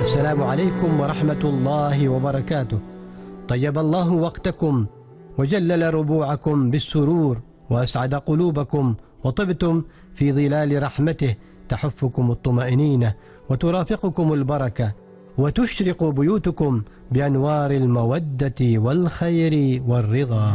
السلام عليكم ورحمة الله وبركاته. طيب الله وقتكم وجلل ربوعكم بالسرور وأسعد قلوبكم، وطبتم في ظلال رحمته تحفكم الطمأنينة وترافقكم البركة، وتشرق بيوتكم بأنوار المودة والخير والرضا.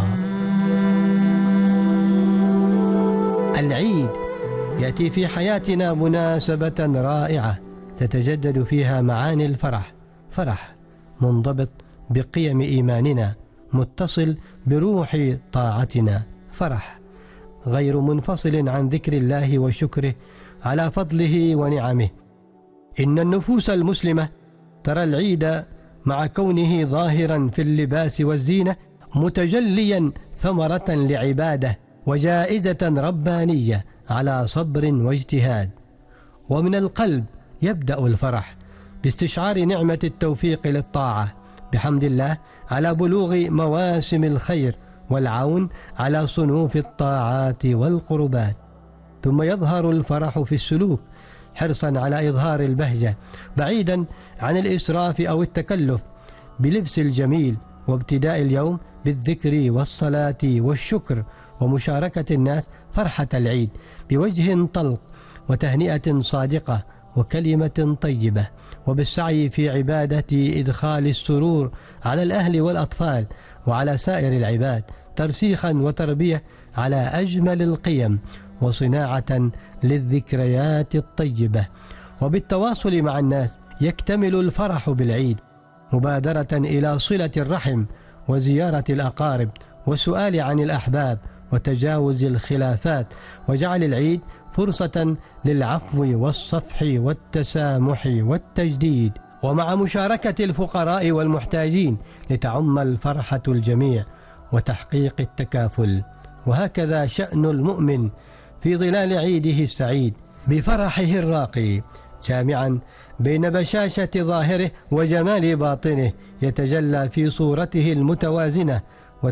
العيد يأتي في حياتنا مناسبة رائعة تتجدد فيها معاني الفرح، فرح منضبط بقيم إيماننا، متصل بروح طاعتنا، فرح غير منفصل عن ذكر الله وشكره على فضله ونعمه. إن النفوس المسلمة ترى العيد مع كونه ظاهرا في اللباس والزينة متجليا ثمرة لعبادة وجائزة ربانية على صبر واجتهاد. ومن القلب يبدأ الفرح باستشعار نعمة التوفيق للطاعة بحمد الله على بلوغ مواسم الخير والعون على صنوف الطاعات والقربات. ثم يظهر الفرح في السلوك حرصا على إظهار البهجة بعيدا عن الإسراف أو التكلف، بلبس الجميل وابتداء اليوم بالذكر والصلاة والشكر، ومشاركة الناس فرحة العيد بوجه طلق وتهنئة صادقة وكلمة طيبة، وبالسعي في عبادة إدخال السرور على الأهل والأطفال وعلى سائر العباد، ترسيخا وتربية على أجمل القيم وصناعة للذكريات الطيبة. وبالتواصل مع الناس يكتمل الفرح بالعيد، مبادرة إلى صلة الرحم وزيارة الأقارب والسؤال عن الأحباب وتجاوز الخلافات، وجعل العيد فرصة للعفو والصفح والتسامح والتجديد، ومع مشاركة الفقراء والمحتاجين لتعم الفرحة الجميع وتحقيق التكافل. وهكذا شأن المؤمن في ظلال عيده السعيد بفرحه الراقي، جامعا بين بشاشة ظاهره وجمال باطنه، يتجلى في صورته المتوازنة